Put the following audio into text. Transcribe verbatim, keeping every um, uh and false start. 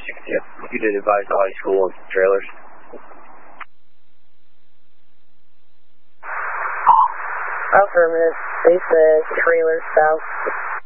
Yeah, you did advise the high school and trailers. Affirmative. They said trailers south.